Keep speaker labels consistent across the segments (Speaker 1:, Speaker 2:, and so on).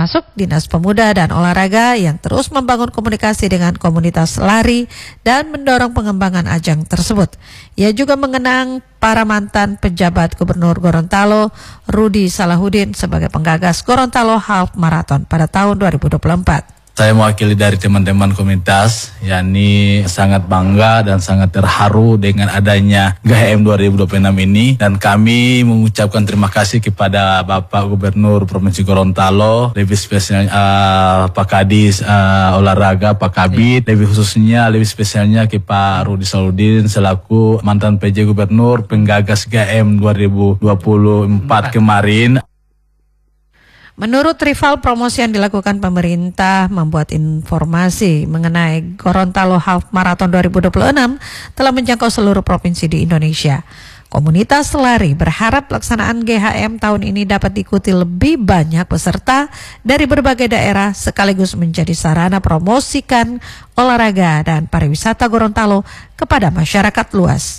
Speaker 1: termasuk Dinas Pemuda dan Olahraga yang terus membangun komunikasi dengan komunitas lari dan mendorong pengembangan ajang tersebut. Ia juga mengenang para mantan pejabat Gubernur Gorontalo, Rudi Salahuddin sebagai penggagas Gorontalo Half Marathon pada tahun 2024.
Speaker 2: Saya mewakili dari teman-teman komunitas, yakni sangat bangga dan sangat terharu dengan adanya GHM 2026 ini, dan kami mengucapkan terima kasih kepada Bapak Gubernur Provinsi Gorontalo, lebih spesialnya Pak Kadis Olahraga, Pak Kabit, lebih spesialnya ke Pak Rudi Salahuddin selaku mantan PJ Gubernur penggagas GHM 2024 kemarin.
Speaker 1: Menurut rival, promosi yang dilakukan pemerintah membuat informasi mengenai Gorontalo Half Marathon 2026 telah menjangkau seluruh provinsi di Indonesia. Komunitas lari berharap pelaksanaan GHM tahun ini dapat diikuti lebih banyak peserta dari berbagai daerah sekaligus menjadi sarana promosikan olahraga dan pariwisata Gorontalo kepada masyarakat luas.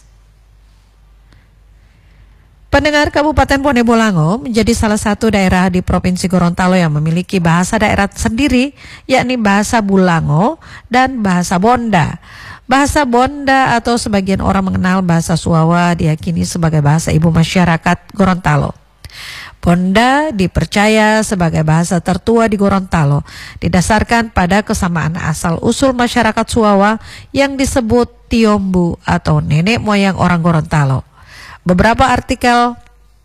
Speaker 1: Pendengar, Kabupaten Bone Bolango menjadi salah satu daerah di Provinsi Gorontalo yang memiliki bahasa daerah sendiri, yakni bahasa Bulango dan bahasa Bonda. Bahasa Bonda atau sebagian orang mengenal bahasa Suawa diyakini sebagai bahasa ibu masyarakat Gorontalo. Bonda dipercaya sebagai bahasa tertua di Gorontalo, didasarkan pada kesamaan asal-usul masyarakat Suawa yang disebut Tiombu atau nenek moyang orang Gorontalo. Beberapa artikel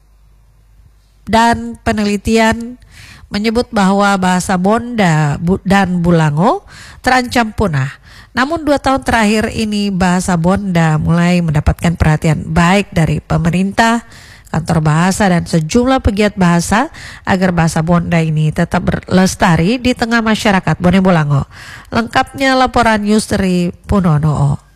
Speaker 1: dan penelitian menyebut bahwa bahasa Bonda dan Bulango terancam punah. Namun 2 tahun terakhir ini bahasa Bonda mulai mendapatkan perhatian baik dari pemerintah, kantor bahasa dan sejumlah pegiat bahasa agar bahasa Bonda ini tetap berlestari di tengah masyarakat Bone Bolango. Lengkapnya laporan Yusri Punono.